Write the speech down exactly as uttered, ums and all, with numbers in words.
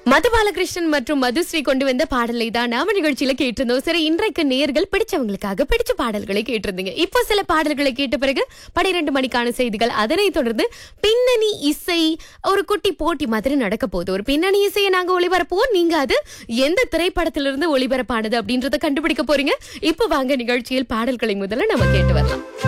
மது பாலகிருஷ்ணன் மற்றும் மதுஸ்ரீ கொண்டு வந்த பாடலை தான் நாம நிகழ்ச்சியில கேட்டிருந்தோம். சரி, இன்றைக்கு நேர்கள் பிடிச்சவங்களுக்காக பிடிச்ச பாடல்களை கேட்டிருந்தீங்க. இப்போ சில பாடல்களை கேட்ட பிறகு பனிரெண்டு மணிக்கான செய்திகள், அதனை தொடர்ந்து பின்னணி இசை ஒரு குட்டி போட்டி மாதிரி நடக்க போகுது. ஒரு பின்னணி இசையை நாங்க ஒளிபரப்புவோம், நீங்க அது எந்த திரைப்படத்திலிருந்து ஒளிபரப்பானது அப்படின்றத கண்டுபிடிக்க போறீங்க. இப்போ வாங்க நிகழ்ச்சியில் பாடல்களை முதல்ல நம்ம கேட்டு வரலாம்.